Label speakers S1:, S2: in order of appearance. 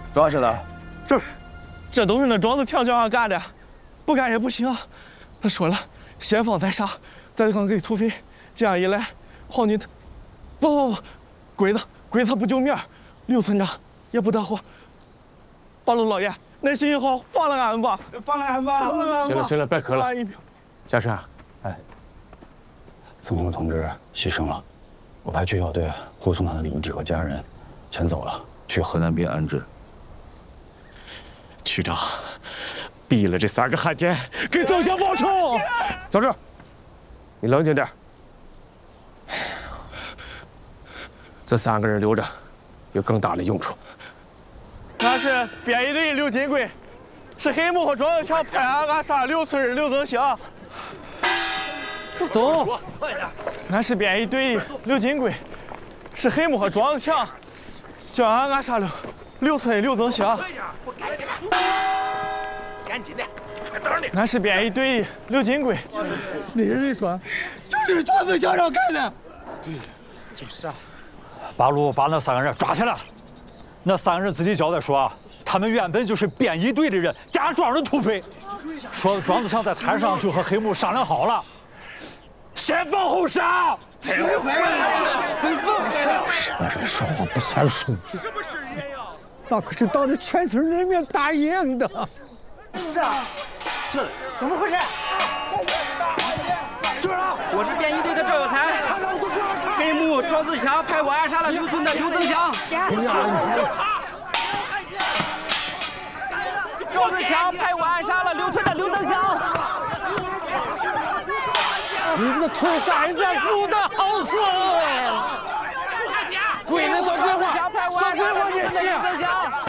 S1: 抓起来！
S2: 是，这都是那庄子强叫俺干的，不干也不行。他说了，先放再杀，再放给土匪，这样一来，皇军不，鬼子他不救面，刘村长也不得活。八路老爷，耐心也好，放了俺吧，放了俺吧。
S3: 行了，别磕了。家臣，
S1: 哎，曾公同志牺牲了，我派军校队护送他的邻居和家人全走了，去河南边安置。
S2: 区长，毙了这3个汉奸，给曾相报仇。
S3: 小志，你冷静点。这3个人留着，有更大的用处。
S2: 俺是编一队刘金贵，是黑木和庄子强派俺杀刘村人刘增祥。走。俺是编一队刘金贵，是黑木和庄子强叫俺杀刘村人刘增祥。
S4: 赶紧的，快点的！
S2: 俺是编一队刘金贵。
S4: 那人说，就是庄子强让干的。
S5: 对，就是啊。八路把那3个人抓起来了。那3个人自己交代说，他们原本就是编一队的人，假装是土匪，说庄子强在台上就和黑木商量好了，先放后杀。
S4: 太坏了！真放坏了！
S6: 我这说话不算数。
S4: 什么事也要？
S6: 那可是当着全村人面答应的。
S4: 是啊，是，怎么回事？就是啊，我是编一队的赵有才，黑木庄子强派我暗杀了刘村的刘增祥。赵子强派我暗杀了刘村的刘增祥。
S6: 你这个土崽子，不得好死！